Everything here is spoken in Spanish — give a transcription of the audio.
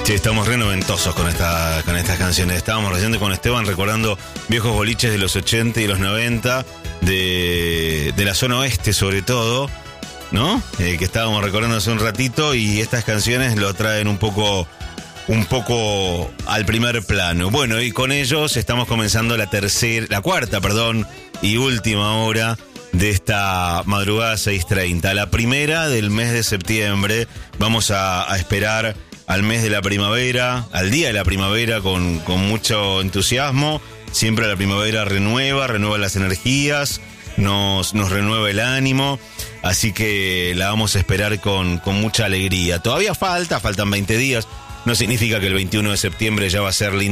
Sí, estamos re noventosos con estas canciones. Estábamos recién con Esteban recordando viejos boliches de los 80 y los 90, de la zona oeste sobre todo, ¿no? Que estábamos recordando hace un ratito, y estas canciones lo traen un poco al primer plano. Bueno, y con ellos estamos comenzando la cuarta y última hora de esta madrugada 6:30. La primera del mes de septiembre. Vamos a esperar al mes de la primavera, al día de la primavera con mucho entusiasmo. Siempre la primavera renueva las energías, nos renueva el ánimo, así que la vamos a esperar con mucha alegría. Todavía faltan 20 días, no significa que el 21 de septiembre ya va a ser lindo.